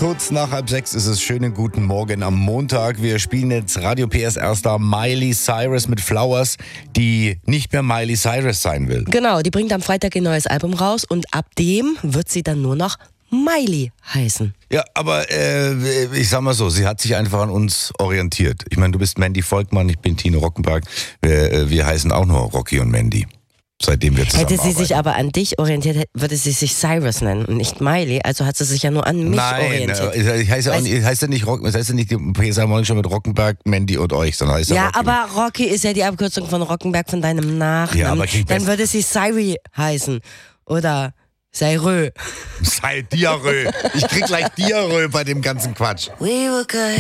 kurz nach 5:30 ist es. Schönen guten Morgen am Montag. Wir spielen jetzt Radio PS Erstar Miley Cyrus mit Flowers, die nicht mehr Miley Cyrus sein will. Genau, die bringt am Freitag ein neues Album raus und ab dem wird sie dann nur noch Miley heißen. Ja, aber ich sag mal so, sie hat sich einfach an uns orientiert. Ich meine, du bist Mandy Volkmann, ich bin Tino Rockenberg. Wir heißen auch nur Rocky und Mandy. Seitdem wir zusammenarbeiten. Hätte sie sich aber an dich orientiert, würde sie sich Cyrus nennen und nicht Miley. Also hat sie sich ja nur an mich orientiert. Nein, heißt ja nicht die PSA Morning Show mit Rockenberg, Mandy und euch, sondern heißt ja, Rocky. aber Rocky ist ja die Abkürzung von Rockenberg, von deinem Nachnamen. Ja, aber dann würde sie Cyri heißen oder Cyrö. Sei Diarrhoe. Ich krieg gleich Diarrhoe bei dem ganzen Quatsch. We were good.